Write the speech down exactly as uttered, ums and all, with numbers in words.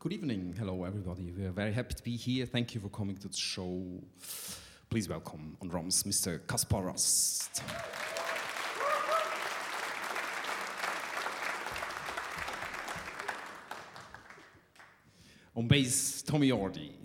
Good evening. Hello, everybody. We are very happy to be here. Thank you for coming to the show. Please welcome on drums, Mister Kaspar Rast. On bass, Tommy Ordi.